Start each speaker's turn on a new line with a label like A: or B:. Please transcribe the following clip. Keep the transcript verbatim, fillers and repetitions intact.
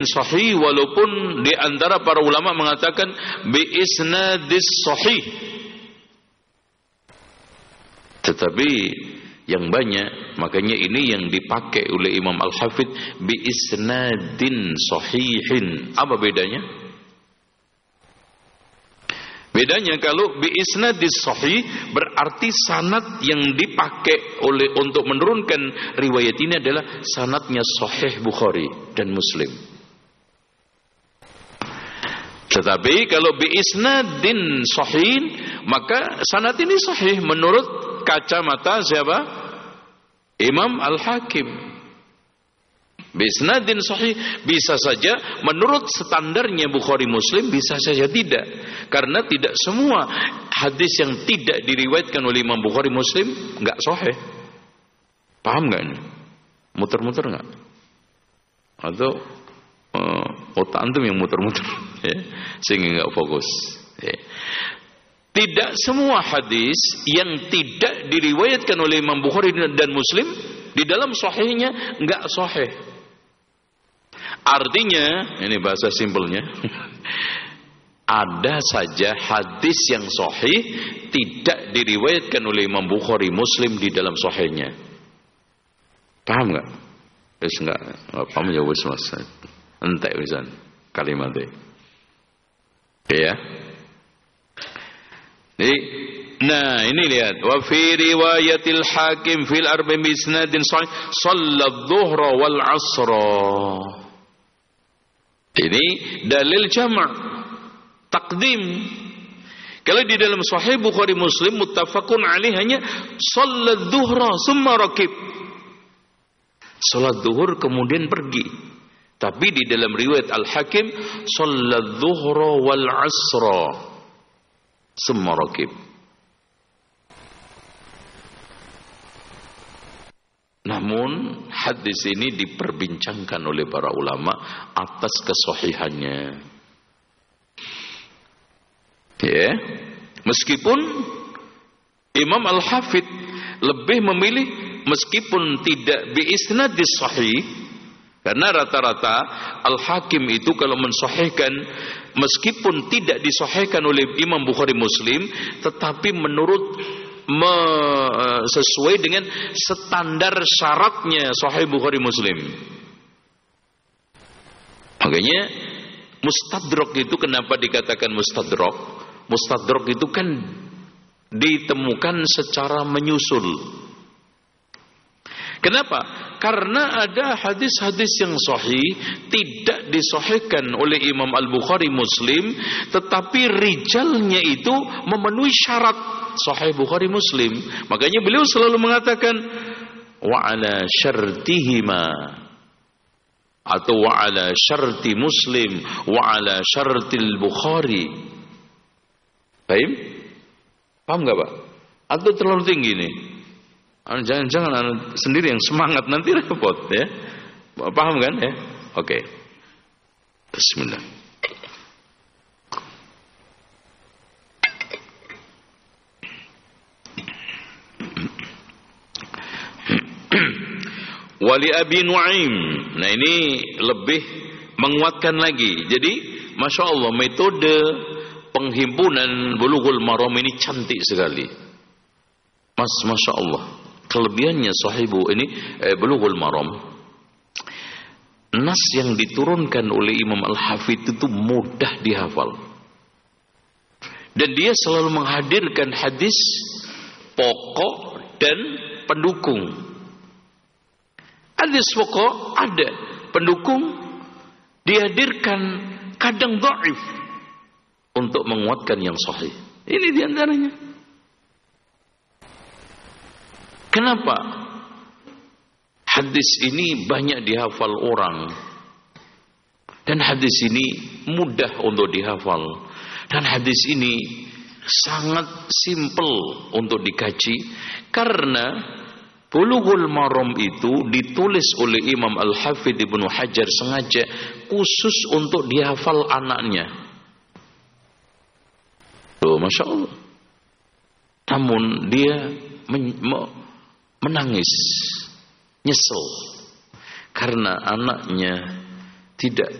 A: sahih, walaupun di antara para ulama mengatakan bi isnadis sahih. Tetapi yang banyak, makanya ini yang dipakai oleh Imam Al-Hafidh bi isnadin sahihin. Apa bedanya? Bedanya kalau bi isnadis sahih berarti sanad yang dipakai oleh untuk menurunkan riwayat ini adalah sanadnya Sahih Bukhari dan Muslim. Tetapi kalau bi isnadin sahih, maka sanad ini sahih menurut kacamata siapa? Imam Al-Hakim. Bisnadin sahih bisa saja menurut standarnya Bukhari Muslim, bisa saja tidak, karena tidak semua hadis yang tidak diriwayatkan oleh Imam Bukhari Muslim nggak sahih. Paham nggak ini? Muter-muter nggak? Atau uh, otak antum yang muter-muter ya, sehingga nggak fokus ya. Tidak semua hadis yang tidak diriwayatkan oleh Imam Bukhari dan Muslim di dalam sahihnya nggak sahih. Artinya, ini bahasa simpelnya, ada saja hadis yang sahih tidak diriwayatkan oleh Imam Bukhari Muslim di dalam sahihnya. Paham nggak? Wis nggak? Paham ya wis mas. Entek wisan kalimatnya. Ya. Jadi, nah ini lihat, wa fi riwayatil Hakim fil arba'i bi isnadin sahih shallat dhuhra wal 'ashra. Ini dalil jama' takdim. Kalau di dalam Sahih Bukhari Muslim muttafaqun alaih hanya shallat dhuhra summa rakib. Salat zuhur kemudian pergi. Tapi di dalam riwayat Al-Hakim shallat dhuhra wal 'ashra summa rakib. Namun hadis ini diperbincangkan oleh para ulama atas kesahihannya. Ya, meskipun Imam Al-Hafidh lebih memilih meskipun tidak bi isnadis sahih, karena rata-rata Al-Hakim itu kalau mensahihkan meskipun tidak disahihkan oleh Imam Bukhari Muslim, tetapi menurut Me, sesuai dengan standar syaratnya Sahih Bukhari Muslim. Makanya mustadrak itu kenapa dikatakan mustadrak? Mustadrak itu kan ditemukan secara menyusul. Kenapa? Karena ada hadis-hadis yang sahih tidak disahihkan oleh Imam Al-Bukhari Muslim, tetapi rijalnya itu memenuhi syarat Sahih Bukhari Muslim. Makanya beliau selalu mengatakan wa ala syartihima, atau wa ala syarti Muslim, wa ala syartil Bukhari. Paham? Paham enggak, Pak? Atau terlalu tinggi nih? Jangan-jangan anu sendiri yang semangat, nanti repot ya. Paham kan ya? Oke. Bismillah. Wali Abi Nuaim. Nah ini lebih menguatkan lagi. Jadi Masya Allah, metode penghimpunan Bulughul Maram ini cantik sekali. Mas, Masya Allah, kelebihannya sahibu ini eh, Bulughul Maram, nas yang diturunkan oleh Imam Al-Hafidh itu mudah dihafal. Dan dia selalu menghadirkan hadis pokok dan pendukung. Hadis pokok ada, pendukung dihadirkan, kadang dhaif untuk menguatkan yang sahih. Ini diantaranya. Kenapa hadis ini banyak dihafal orang, dan hadis ini mudah untuk dihafal, dan hadis ini sangat simpel untuk dikaji, karena Bulughul Maram itu ditulis oleh Imam Al-Hafidh Ibnu Hajar sengaja khusus untuk dihafal anaknya. Oh, Masya Allah. Namun dia men menangis, nyesel karena anaknya tidak